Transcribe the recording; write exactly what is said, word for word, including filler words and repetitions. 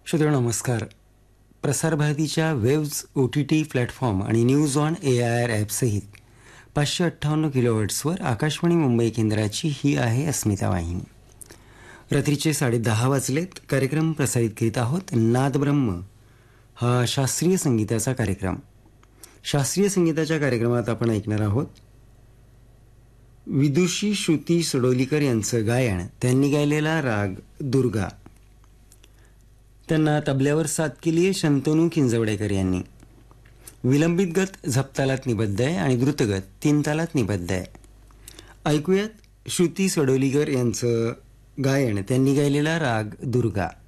श्रोते नमस्कार. प्रसारभारतीच्या waves O T T platform आणि news on A I R ॲपसहित पाचशे अठ्ठावन्न किलोहर्ट्सवर आकाशवाणी मुंबई केंद्राची ही आहे अस्मिता वाहिनी. रात्रीचे साडे दहा वाजलेत. कार्यक्रम प्रसारित करीत आहोत नादब्रह्म हा शास्त्रीय संगीताचा कार्यक्रम. शास्त्रीय संगीताच्या कार्यक्रमात आपण ऐकणार आहोत विदुषी श्रुती सडोलीकर यांचं गायन. त्यांनी गायलेला राग दुर्गा. त्यांना तबल्यावर साथ केली आहे शंतनू किंजवडेकर यांनी. विलंबित गत झपतालात निबद्ध आहे आणि द्रुतगत तीन तालात निबद्ध आहे. ऐकूयात श्रुती सडोलीकर यांचं गायन. त्यांनी गायलेला राग दुर्गा.